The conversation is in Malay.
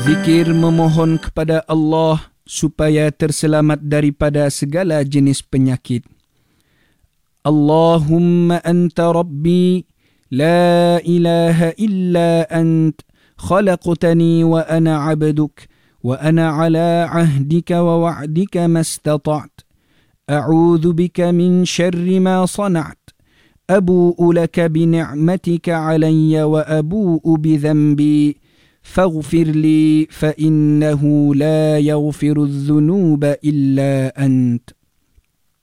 Zikir memohon kepada Allah supaya terselamat daripada segala jenis penyakit. Allahumma anta rabbi la ilaha illa ant khalaqtani wa ana abduk wa ana ala ahdika wa wa'dika mastata'at a'udhu bika min syarri ma sana'at abu'u laka bi ni'matika alayya wa abu'u bi dhanbi فاغفر لي فإنه لا يغفر الذنوب إلا أنت